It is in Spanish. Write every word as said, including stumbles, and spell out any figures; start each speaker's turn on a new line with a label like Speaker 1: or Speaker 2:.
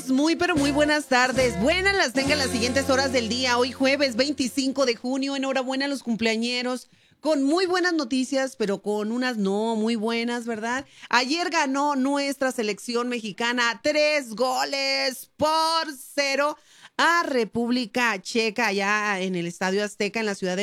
Speaker 1: amigos, muy pero muy buenas tardes. Buenas las tengan las siguientes horas del día. Hoy jueves veinticinco de junio. Enhorabuena a los cumpleañeros. Con muy buenas noticias, pero con unas no muy buenas, ¿verdad? Ayer ganó nuestra selección mexicana tres goles por cero a República Checa, allá en el Estadio Azteca, en la ciudad de